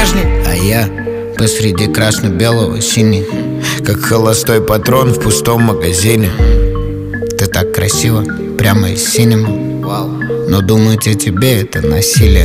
прежний. А я посреди красно-белого синий, как холостой патрон в пустом магазине. Ты так красиво, прямо из синема. Но думать о тебе — это насилие.